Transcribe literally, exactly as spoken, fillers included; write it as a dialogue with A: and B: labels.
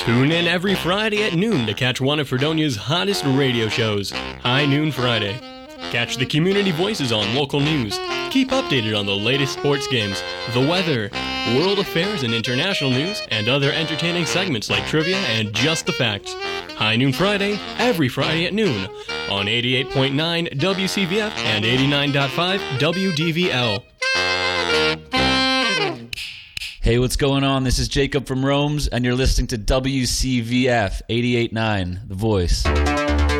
A: Tune in every Friday at noon to catch one of Fredonia's hottest radio shows, High Noon Friday. Catch the community voices on local news. Keep updated on the latest sports games, the weather, world affairs and international news, and other entertaining segments like trivia and Just the Facts. High Noon Friday, every Friday at noon, on eighty-eight point nine W C V F and eighty-nine point five W D V L.
B: Hey, what's going on? This is Jacob from Rome's, and you're listening to W C V F eighty-eight point nine, The Voice.